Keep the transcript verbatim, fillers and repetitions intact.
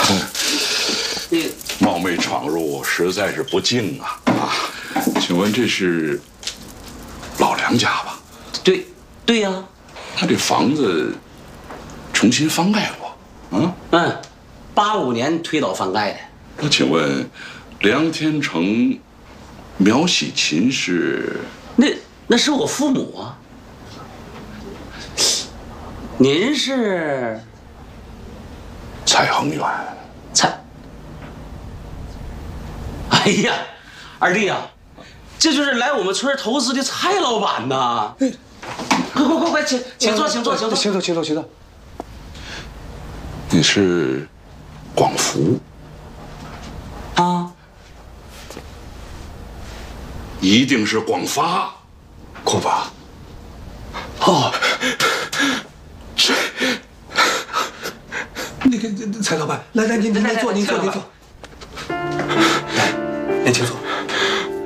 冒昧闯入，实在是不敬啊！啊，请问这是老梁家吧？ 对，对呀、啊。 他这房子重新翻盖过，啊？ 嗯，八五年推倒翻盖的。 那请问，梁天成、苗喜琴是？ 那那是我父母啊。您是？ 蔡恒远。 蔡。哎呀，二弟呀、啊，这就是来我们村投资的蔡老板呐！快快快快，请请坐，请坐，请坐， 请坐，请坐，请坐。 你是广福啊？ 一定是广发， 阔发。哦，这那个蔡老板，来来，您您您坐，您坐，您坐。来，您请坐。